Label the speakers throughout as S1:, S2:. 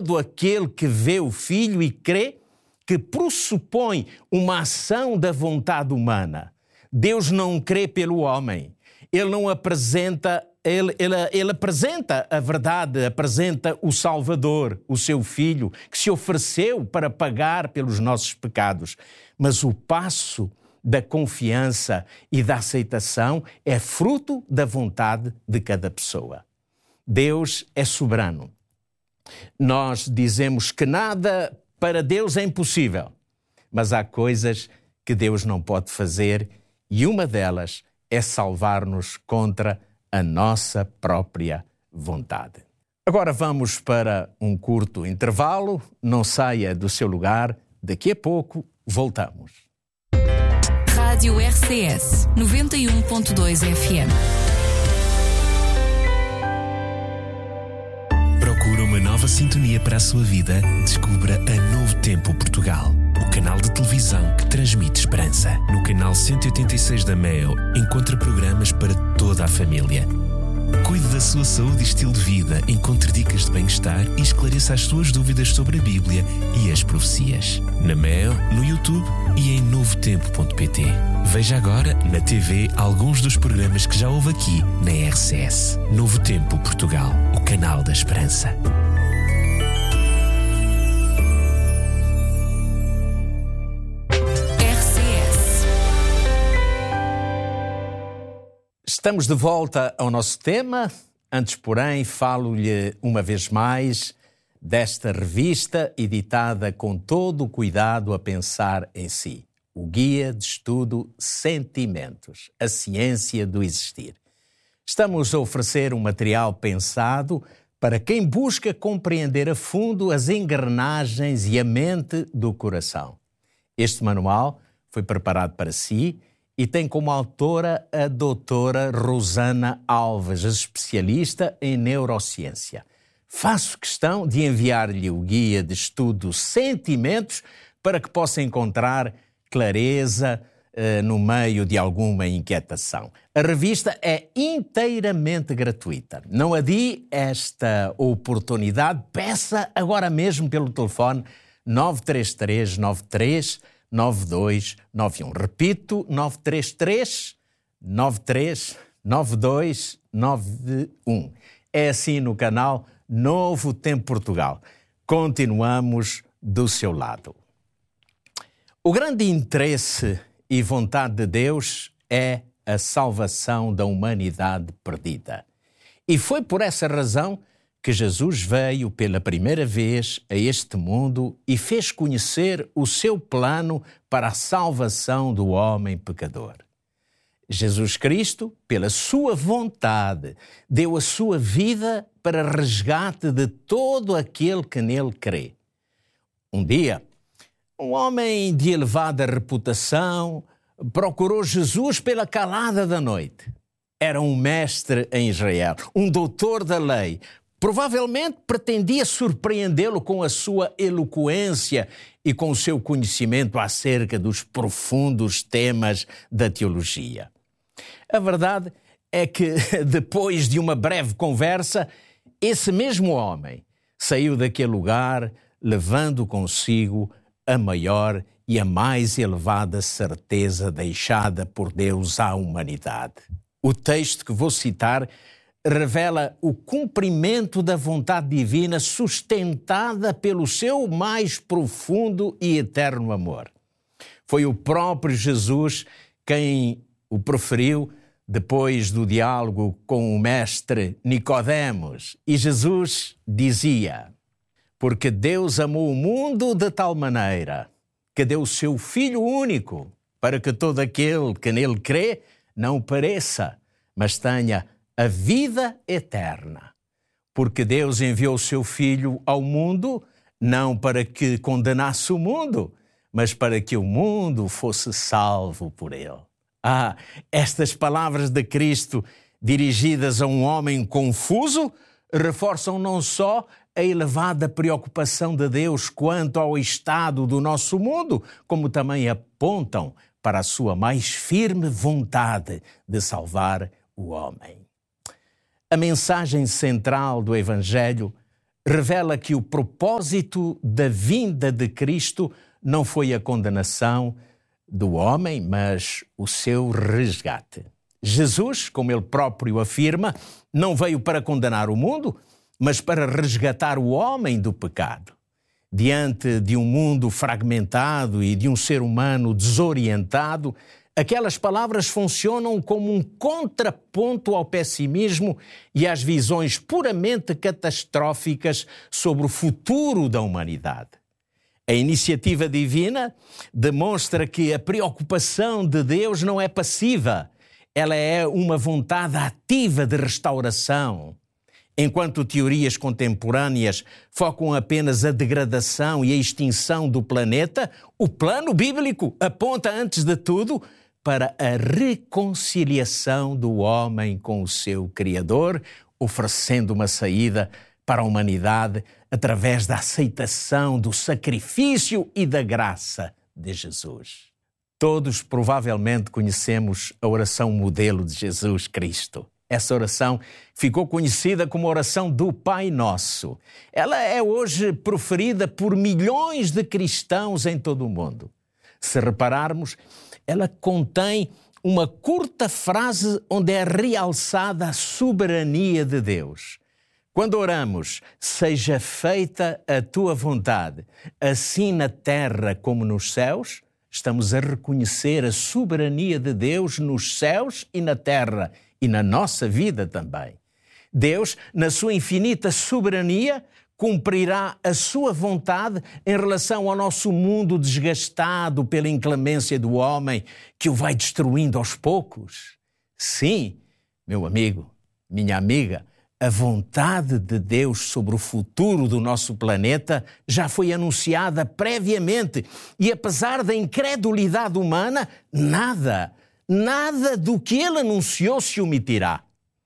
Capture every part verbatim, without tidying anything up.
S1: todo aquele que vê o Filho e crê, que pressupõe uma ação da vontade humana. Deus não crê pelo homem. Ele não apresenta, ele, ele, ele apresenta a verdade, apresenta o Salvador, o seu Filho, que se ofereceu para pagar pelos nossos pecados. Mas o passo da confiança e da aceitação é fruto da vontade de cada pessoa. Deus é soberano. Nós dizemos que nada para Deus é impossível, mas há coisas que Deus não pode fazer e uma delas é salvar-nos contra a nossa própria vontade. Agora vamos para um curto intervalo. Não saia do seu lugar. Daqui a pouco voltamos.
S2: Rádio R C S noventa e um ponto dois F M.
S3: Procura uma nova sintonia para a sua vida? Descubra a Novo Tempo Portugal, o canal de televisão que transmite esperança. No canal cento e oitenta e seis da Meo, encontra programas para toda a família. Cuide da sua saúde e estilo de vida, encontre dicas de bem-estar e esclareça as suas dúvidas sobre a Bíblia e as profecias. Na Meo, no YouTube e em novo tempo ponto pt. Veja agora na T V alguns dos programas que já houve aqui na R C S. Novo Tempo Portugal, o canal da esperança.
S1: Estamos de volta ao nosso tema. Antes, porém, falo-lhe uma vez mais desta revista editada com todo o cuidado a pensar em si. O Guia de Estudo Sentimentos, a Ciência do Existir. Estamos a oferecer um material pensado para quem busca compreender a fundo as engrenagens e a mente do coração. Este manual foi preparado para si e tem como autora a doutora Rosana Alves, especialista em neurociência. Faço questão de enviar-lhe o Guia de Estudo Sentimentos para que possa encontrar clareza uh, no meio de alguma inquietação. A revista é inteiramente gratuita. Não adie esta oportunidade. Peça agora mesmo pelo telefone nove três três nove três nove dois nove um. Repito, nove três três nove três nove dois nove um. É assim no canal Novo Tempo Portugal. Continuamos do seu lado. O grande interesse e vontade de Deus é a salvação da humanidade perdida. E foi por essa razão que Jesus veio pela primeira vez a este mundo e fez conhecer o seu plano para a salvação do homem pecador. Jesus Cristo, pela sua vontade, deu a sua vida para resgate de todo aquele que nele crê. Um dia, um homem de elevada reputação procurou Jesus pela calada da noite. Era um mestre em Israel, um doutor da lei. Provavelmente pretendia surpreendê-lo com a sua eloquência e com o seu conhecimento acerca dos profundos temas da teologia. A verdade é que, depois de uma breve conversa, esse mesmo homem saiu daquele lugar levando consigo a maior e a mais elevada certeza deixada por Deus à humanidade. O texto que vou citar revela o cumprimento da vontade divina sustentada pelo seu mais profundo e eterno amor. Foi o próprio Jesus quem o proferiu depois do diálogo com o mestre Nicodemos. E Jesus dizia: porque Deus amou o mundo de tal maneira que deu o seu Filho único para que todo aquele que nele crê não pereça, mas tenha a vida eterna. Porque Deus enviou o seu Filho ao mundo, não para que condenasse o mundo, mas para que o mundo fosse salvo por ele. Ah, estas palavras de Cristo, dirigidas a um homem confuso, reforçam não só a elevada preocupação de Deus quanto ao estado do nosso mundo, como também apontam para a sua mais firme vontade de salvar o homem. A mensagem central do Evangelho revela que o propósito da vinda de Cristo não foi a condenação do homem, mas o seu resgate. Jesus, como ele próprio afirma, não veio para condenar o mundo, mas para resgatar o homem do pecado. Diante de um mundo fragmentado e de um ser humano desorientado, aquelas palavras funcionam como um contraponto ao pessimismo e às visões puramente catastróficas sobre o futuro da humanidade. A iniciativa divina demonstra que a preocupação de Deus não é passiva, ela é uma vontade ativa de restauração. Enquanto teorias contemporâneas focam apenas a degradação e a extinção do planeta, o plano bíblico aponta, antes de tudo, para a reconciliação do homem com o seu Criador, oferecendo uma saída para a humanidade através da aceitação do sacrifício e da graça de Jesus. Todos provavelmente conhecemos a oração modelo de Jesus Cristo. Essa oração ficou conhecida como a oração do Pai Nosso. Ela é hoje proferida por milhões de cristãos em todo o mundo. Se repararmos, ela contém uma curta frase onde é realçada a soberania de Deus. Quando oramos, seja feita a tua vontade, assim na terra como nos céus, estamos a reconhecer a soberania de Deus nos céus e na terra, e na nossa vida também. Deus, na sua infinita soberania, cumprirá a sua vontade em relação ao nosso mundo desgastado pela inclemência do homem, que o vai destruindo aos poucos. Sim, meu amigo, minha amiga, a vontade de Deus sobre o futuro do nosso planeta já foi anunciada previamente e, apesar da incredulidade humana, nada, nada do que ele anunciou se omitirá.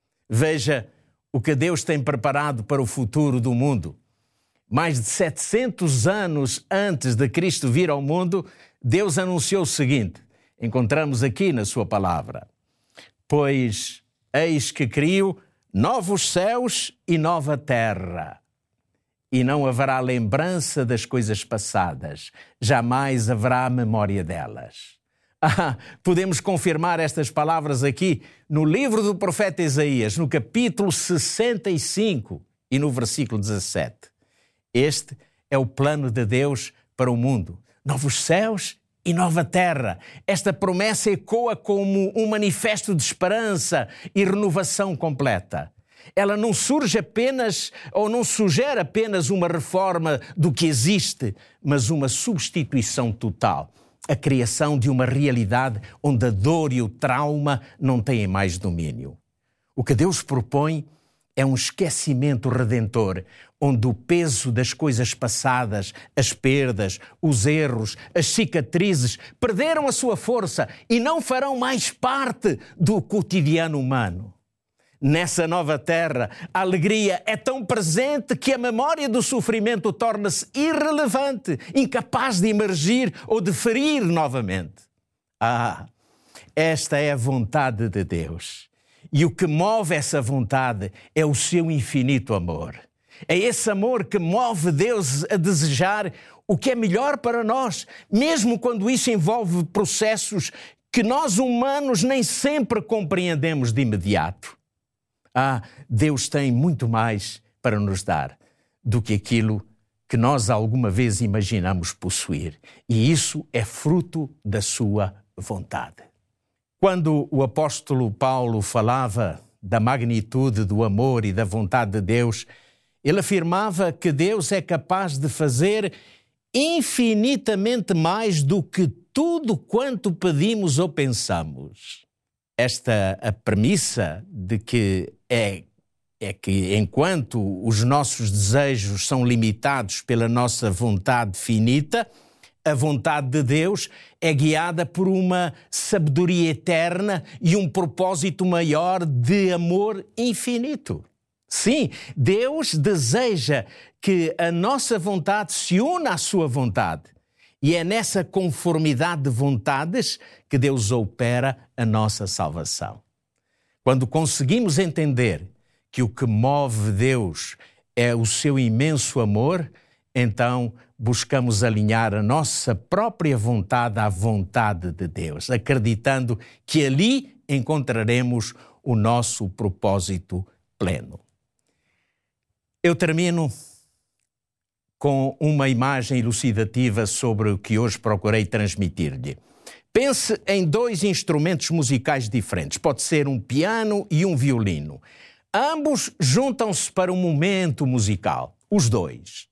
S1: Veja o que Deus tem preparado para o futuro do mundo. Mais de setecentos anos antes de Cristo vir ao mundo, Deus anunciou o seguinte, encontramos aqui na sua palavra: pois eis que crio novos céus e nova terra, e não haverá lembrança das coisas passadas, jamais haverá memória delas. Ah, podemos confirmar estas palavras aqui no livro do profeta Isaías, no capítulo sessenta e cinco e no versículo dezassete. Este é o plano de Deus para o mundo. Novos céus e nova terra. Esta promessa ecoa como um manifesto de esperança e renovação completa. Ela não surge apenas, ou não sugere apenas uma reforma do que existe, mas uma substituição total. A criação de uma realidade onde a dor e o trauma não têm mais domínio. O que Deus propõe é um esquecimento redentor, onde o peso das coisas passadas, as perdas, os erros, as cicatrizes, perderam a sua força e não farão mais parte do cotidiano humano. Nessa nova terra, a alegria é tão presente que a memória do sofrimento torna-se irrelevante, incapaz de emergir ou de ferir novamente. Ah, esta é a vontade de Deus. E o que move essa vontade é o seu infinito amor. É esse amor que move Deus a desejar o que é melhor para nós, mesmo quando isso envolve processos que nós humanos nem sempre compreendemos de imediato. Ah, Deus tem muito mais para nos dar do que aquilo que nós alguma vez imaginamos possuir. E isso é fruto da sua vontade. Quando o apóstolo Paulo falava da magnitude do amor e da vontade de Deus, ele afirmava que Deus é capaz de fazer infinitamente mais do que tudo quanto pedimos ou pensamos. Esta a premissa de que é, é que enquanto os nossos desejos são limitados pela nossa vontade finita, a vontade de Deus é guiada por uma sabedoria eterna e um propósito maior de amor infinito. Sim, Deus deseja que a nossa vontade se una à sua vontade. E é nessa conformidade de vontades que Deus opera a nossa salvação. Quando conseguimos entender que o que move Deus é o seu imenso amor, então buscamos alinhar a nossa própria vontade à vontade de Deus, acreditando que ali encontraremos o nosso propósito pleno. Eu termino com uma imagem elucidativa sobre o que hoje procurei transmitir-lhe. Pense em dois instrumentos musicais diferentes. Pode ser um piano e um violino. Ambos juntam-se para um momento musical. Os dois.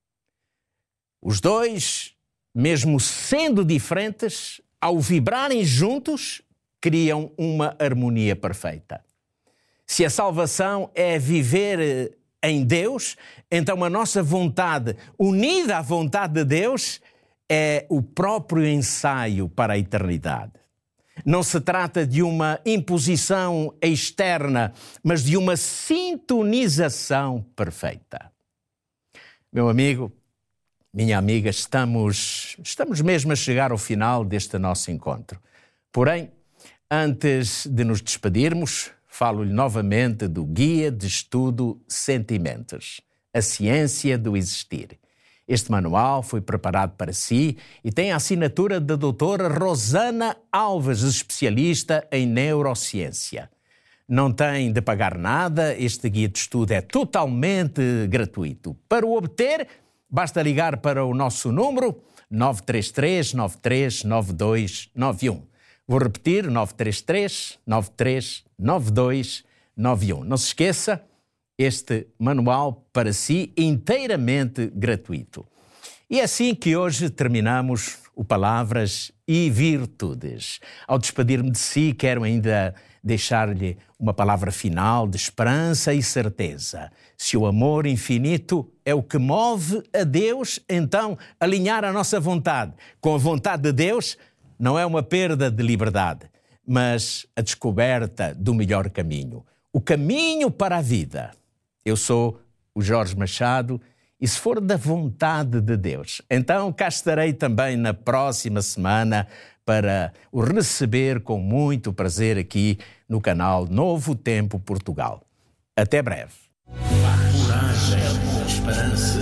S1: Os dois, mesmo sendo diferentes, ao vibrarem juntos, criam uma harmonia perfeita. Se a salvação é viver em Deus, então a nossa vontade, unida à vontade de Deus, é o próprio ensaio para a eternidade. Não se trata de uma imposição externa, mas de uma sintonização perfeita. Meu amigo, minha amiga, estamos, estamos mesmo a chegar ao final deste nosso encontro. Porém, antes de nos despedirmos, falo-lhe novamente do Guia de Estudo Sentimentos, a ciência do existir. Este manual foi preparado para si e tem a assinatura da doutora Rosana Alves, especialista em neurociência. Não tem de pagar nada, este guia de estudo é totalmente gratuito. Para o obter, basta ligar para o nosso número nove três três, nove três nove dois nove um. Vou repetir, nove três três, nove três nove dois nove um. Não se esqueça, este manual para si inteiramente gratuito. E é assim que hoje terminamos o Palavras e Virtudes. Ao despedir-me de si, quero ainda deixar-lhe uma palavra final de esperança e certeza. Se o amor infinito é o que move a Deus, então alinhar a nossa vontade com a vontade de Deus não é uma perda de liberdade, mas a descoberta do melhor caminho. O caminho para a vida. Eu sou o Jorge Machado e se for da vontade de Deus, então cá estarei também na próxima semana para o receber com muito prazer aqui no canal Novo Tempo Portugal. Até breve. Coragem, esperança,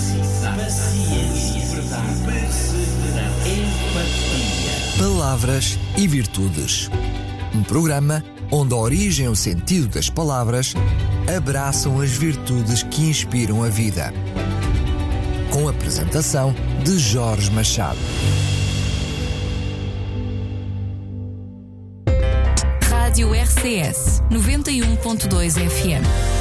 S1: paciência, verdade, perseverança, empatia.
S4: Palavras e Virtudes. Um programa onde a origem e o sentido das palavras abraçam as virtudes que inspiram a vida. Com a apresentação de Jorge Machado.
S2: Rádio R C S noventa e um ponto dois F M.